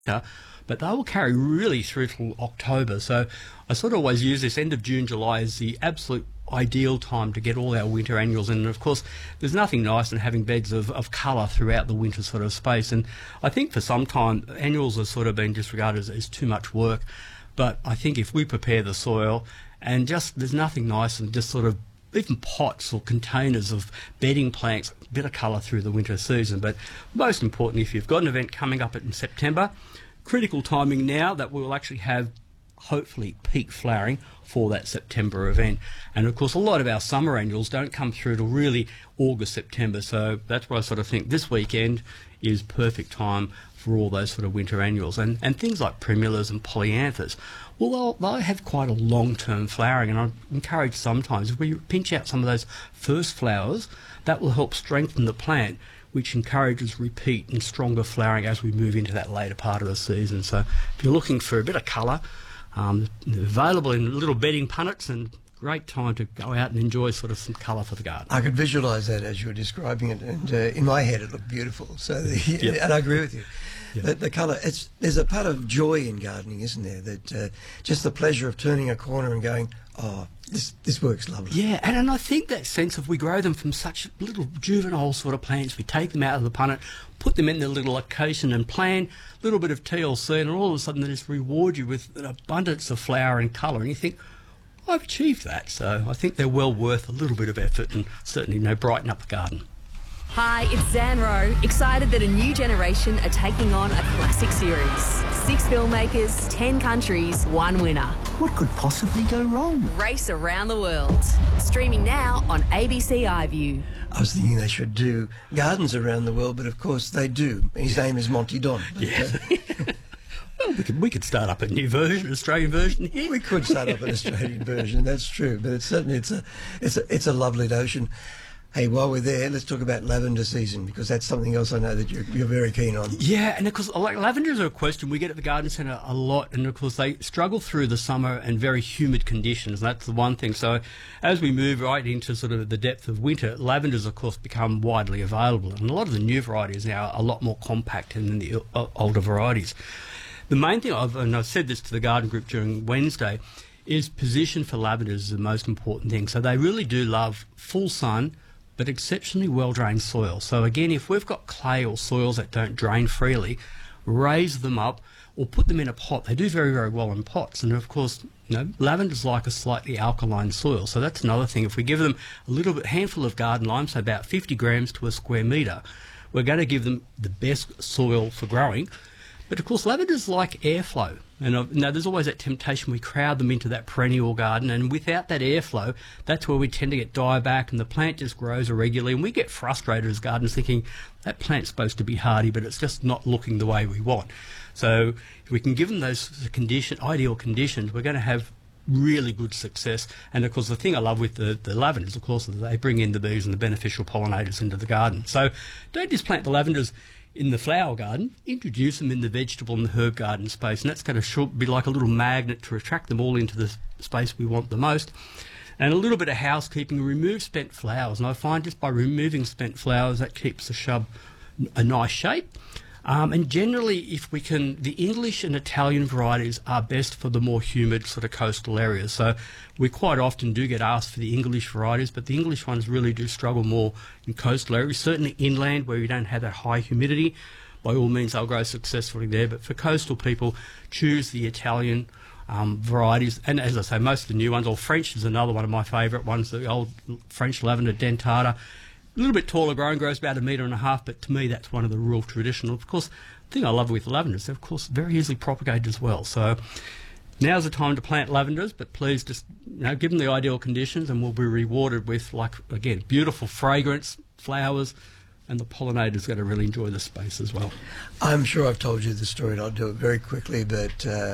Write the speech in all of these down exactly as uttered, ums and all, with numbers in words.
winter, but they will carry really through till October. So I sort of always use this end of June, July as the absolute ideal time to get all our winter annuals in. And of course, there's nothing nice than having beds of, of colour throughout the winter sort of space. And I think for some time, annuals have sort of been disregarded as, as too much work. But I think if we prepare the soil and just, there's nothing nice than just sort of even pots or containers of bedding plants, a bit of colour through the winter season. But most importantly, if you've got an event coming up in September, critical timing now that we'll actually have hopefully peak flowering for that September event. And of course, a lot of our summer annuals don't come through till really August, September. So that's why I sort of think this weekend is perfect time for all those sort of winter annuals. And, and things like primulas and polyanthus, well, they'll, they'll have quite a long-term flowering. And I encourage sometimes, if we pinch out some of those first flowers, that will help strengthen the plant, which encourages repeat and stronger flowering as we move into that later part of the season. So if you're looking for a bit of colour, um, they're available in little bedding punnets, and great time to go out and enjoy sort of some colour for the garden. I could visualise that as you were describing it, and uh, in my head it looked beautiful. So, the, Yep. and I agree with you. Yep. The, the colour, it's there's a part of joy in gardening, isn't there? That uh, just the pleasure of turning a corner and going, oh, this this works lovely. Yeah, and, and I think that sense of we grow them from such little juvenile sort of plants, we take them out of the punnet, put them in the little location and plan a little bit of T L C, and all of a sudden they just reward you with an abundance of flower and colour, and you think, I've achieved that. So I think they're well worth a little bit of effort and certainly, you know, brighten up the garden. Hi, it's Zan Rowe, excited that a new generation are taking on a classic series. Six filmmakers, ten countries, one winner. What could possibly go wrong? Race around the world. Streaming now on A B C iView. I was thinking they should do gardens around the world, but of course they do. His name is Monty Don. But, Yeah. uh, Well, we could, we could start up a new version, an Australian version here. we could start up an Australian version. That's true, but it's certainly it's a it's a it's a lovely notion. Hey, while we're there, let's talk about lavender season, because that's something else I know that you're, you're very keen on. Yeah, and of course, like lavenders are a question we get at the garden centre a lot, and of course they struggle through the summer and very humid conditions. And that's the one thing. So, as we move right into sort of the depth of winter, lavenders, of course, become widely available, and a lot of the new varieties now are a lot more compact than the o- older varieties. The main thing, I've, and I've said this to the garden group during Wednesday, is position for lavenders is the most important thing. So they really do love full sun, but exceptionally well-drained soil. So again, if we've got clay or soils that don't drain freely, raise them up or put them in a pot. They do very, very well in pots. And of course, you know, lavenders like a slightly alkaline soil. So that's another thing. If we give them a little bit, handful of garden lime, so about fifty grams to a square metre, we're going to give them the best soil for growing. But of course, lavenders like airflow. And uh, now there's always that temptation, we crowd them into that perennial garden, and without that airflow, that's where we tend to get dieback and the plant just grows irregularly, and we get frustrated as gardeners thinking that plant's supposed to be hardy, but it's just not looking the way we want. So if we can give them those condition, ideal conditions, we're going to have really good success. And of course, the thing I love with the, the lavenders, of course, is they bring in the bees and the beneficial pollinators into the garden. So don't just plant the lavenders in the flower garden, introduce them in the vegetable and the herb garden space, and that's going to be like a little magnet to attract them all into the space we want the most. And a little bit of housekeeping, remove spent flowers, and I find just by removing spent flowers that keeps the shrub a nice shape. Um, and generally, if we can, the English and Italian varieties are best for the more humid sort of coastal areas. So we quite often do get asked for the English varieties, but the English ones really do struggle more in coastal areas, certainly inland where you don't have that high humidity. By all means, they'll grow successfully there. But for coastal people, choose the Italian um, varieties. And as I say, most of the new ones, or French is another one of my favourite ones, the old French lavender dentata. A little bit taller growing, grows about a metre and a half, but to me that's one of the real traditional. Of course, the thing I love with lavenders, they're of course very easily propagated as well. So now's the time to plant lavenders, but please just, you know, give them the ideal conditions and we'll be rewarded with, like, again, beautiful fragrance, flowers, and the pollinators going to really enjoy the space as well. I'm sure I've told you the story, and I'll do it very quickly, but uh,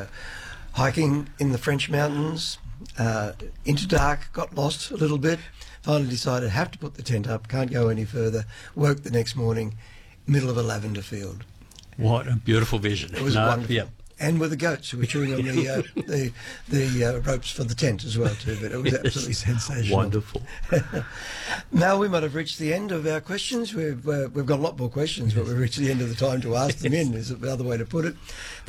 hiking in the French mountains, uh, into dark, got lost a little bit, finally decided have to put the tent up, can't go any further, woke the next morning, middle of a lavender field. What a beautiful vision. It was no, wonderful. Yeah, and with the goats who were chewing on the uh, the, the uh, ropes for the tent as well too. But it was absolutely sensational. Wonderful. Now we might have reached the end of our questions. We've uh, we've got a lot more questions, but we've reached the end of the time to ask them in. Is the other way to put it.